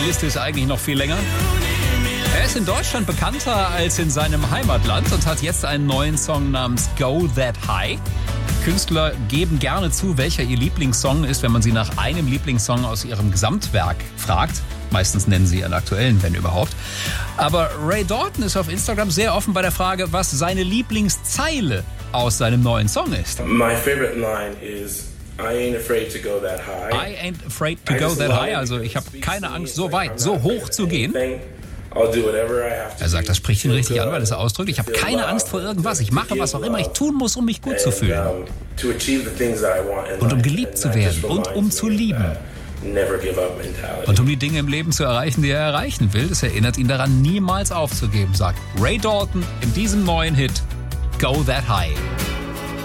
die Liste ist eigentlich noch viel länger. Er ist in Deutschland bekannter als in seinem Heimatland und hat jetzt einen neuen Song namens Go That High. Künstler geben gerne zu, welcher ihr Lieblingssong ist, wenn man sie nach einem Lieblingssong aus ihrem Gesamtwerk fragt. Meistens nennen sie ihren aktuellen, wenn überhaupt. Aber Ray Dalton ist auf Instagram sehr offen bei der Frage, was seine Lieblingszeile aus seinem neuen Song ist. My favorite line is I ain't afraid to go that high. I ain't afraid to go that high. Also ich habe keine Angst, so weit, so hoch zu gehen. Er sagt, das spricht ihn richtig an, weil es ausdrückt, ich habe keine Angst vor irgendwas. Ich mache, was auch immer ich tun muss, um mich gut zu fühlen. Und um geliebt zu werden und um zu lieben. Und um die Dinge im Leben zu erreichen, die er erreichen will. Das erinnert ihn daran, niemals aufzugeben, sagt Ray Dalton in diesem neuen Hit Go That High.